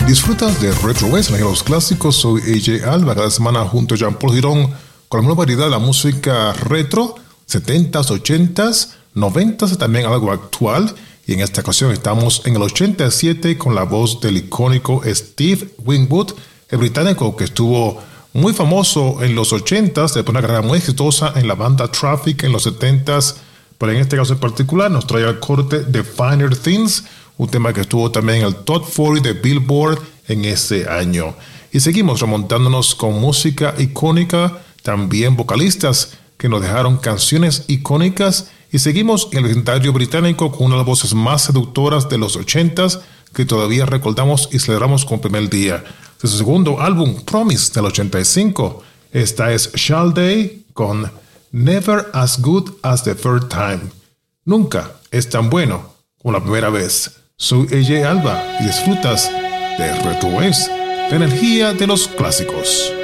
Disfrutas de Retro West, los clásicos. Soy AJ Alba, cada semana junto a Jean-Paul Girón con la nueva variedad de la música retro, 70s, 80s, 90s, también algo actual. Y en esta ocasión estamos en el 87 con la voz del icónico Steve Winwood, el británico que estuvo muy famoso en los 80s, después una carrera muy exitosa en la banda Traffic en los 70s, pero en este caso en particular nos trae al corte de Finer Things, un tema que estuvo también en el Top 40 de Billboard en ese año. Y seguimos remontándonos con música icónica, también vocalistas que nos dejaron canciones icónicas, y seguimos en el legendario británico con una de las voces más seductoras de los 80s que todavía recordamos y celebramos como primer día. De su segundo álbum, Promise, del 85, esta es Sade con Never as Good as the First Time. Nunca es tan bueno como la primera vez. Soy AJ Alba y disfrutas de Retro Waves, la energía de los clásicos.